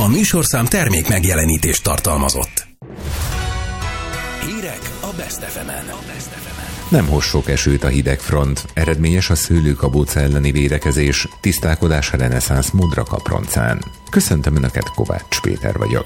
műsorszám termék megjelenítést tartalmazott. Hírek a Best FM-en. Nem hoz sok esőt a hidegfront, eredményes a szőlőkabóca elleni védekezés, tisztálkodás a reneszánsz Modra Kaproncán. Köszöntöm Önöket, Kovács Péter vagyok.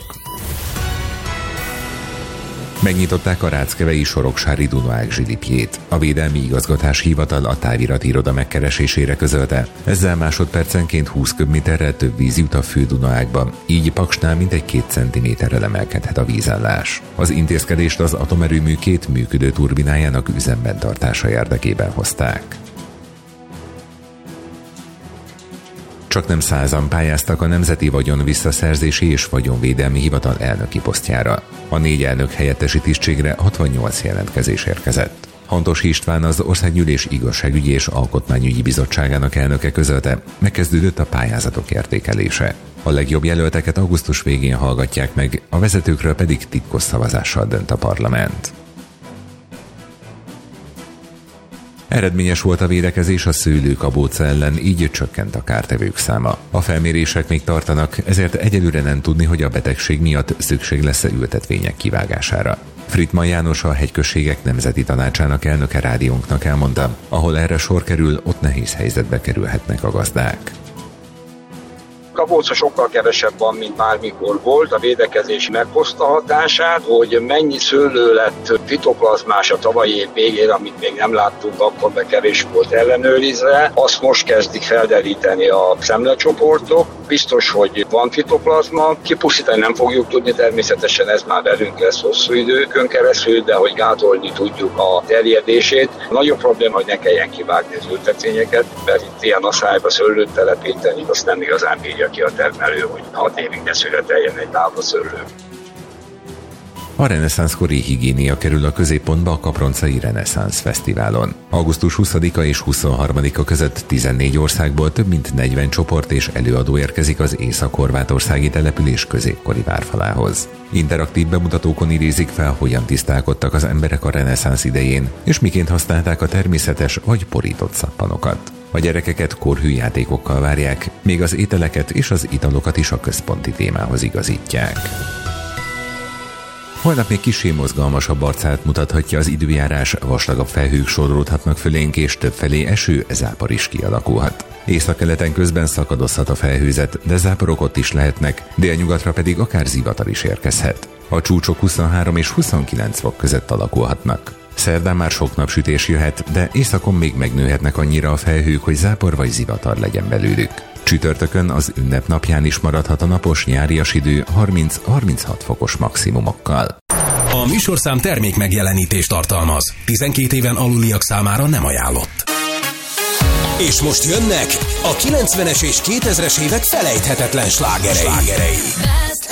Megnyitották a Ráckevei Soroksári Dunaák zsilipjét. A Védelmi Igazgatási Hivatal a távirati iroda megkeresésére közölte. Ezzel másodpercenként 20 köbméterrel több víz jut a fő Dunaákba, így Paksnál mintegy 2 centiméterrel emelkedhet a vízállás. Az intézkedést az atomerőmű 2 működő turbinájának üzemben tartása érdekében hozták. Csaknem 100-an pályáztak a Nemzeti Vagyon Visszaszerzési és Vagyonvédelmi Hivatal elnöki posztjára. A 4 elnök helyettesi tisztségre 68 jelentkezés érkezett. Hantos István, az Országgyűlés Igazságügyi és Alkotmányügyi Bizottságának elnöke közölte, megkezdődött a pályázatok értékelése. A legjobb jelölteket augusztus végén hallgatják meg, a vezetőkről pedig titkos szavazással dönt a parlament. Eredményes volt a védekezés a szőlőkabóca ellen, így csökkent a kártevők száma. A felmérések még tartanak, ezért egyelőre nem tudni, hogy a betegség miatt szükség lesz-e ültetvények kivágására. Frittmann János, a Hegyközségek Nemzeti Tanácsának elnöke rádiónknak elmondta, ahol erre sor kerül, ott nehéz helyzetbe kerülhetnek a gazdák. Kabóca sokkal kevesebb van, mint bármikor volt. A védekezés meghozta hatását, hogy mennyi szőlő lett fitoplazmás a tavalyi év végén, amit még nem láttunk, akkor be kevés volt ellenőrizve. Azt most kezdik felderíteni a szemlecsoportok. Biztos, hogy van fitoplazma. Kipusztítani nem fogjuk tudni, természetesen ez már velünk lesz hosszú időkön keresztül, de hogy gátolni tudjuk a terjedését. Nagyobb probléma, hogy ne kelljen kivágni az ültetvényeket, mert itt ilyen aszályba szőlőt telepíteni, azt nem igazán bírja ki a termelő, hogy 6 évig ne születeljen egy lába szőlő. A reneszánszkori higiénia kerül a középpontba a Kaproncai Reneszánsz Fesztiválon. Augusztus 20-a és 23-a között 14 országból több mint 40 csoport és előadó érkezik az észak-horvátországi település középkori várfalához. Interaktív bemutatókon idézik fel, hogyan tisztálkodtak az emberek a reneszánsz idején, és miként használták a természetes vagy porított szappanokat. A gyerekeket korhű játékokkal várják, még az ételeket és az italokat is a központi témához igazítják. Holnap még kissé mozgalmasabb arcát mutathatja az időjárás, vastagabb felhők sodródhatnak fölénk, és többfelé eső, zápor is kialakulhat. Északkeleten közben szakadozhat a felhőzet, de záporok ott is lehetnek, délnyugatra pedig akár zivatar is érkezhet. A csúcsok 23 és 29 fok között alakulhatnak. Szerdán már sok napsütés jöhet, de északon még megnőhetnek annyira a felhők, hogy zápor vagy zivatar legyen belőlük. Csütörtökön, az ünnepnapján is maradhat a napos nyárias idő 30-36 fokos maximumokkal. A műsorszám termék megjelenítést tartalmaz. 12 éven aluliak számára nem ajánlott. És most jönnek a 90-es és 2000-es évek felejthetetlen slágerei.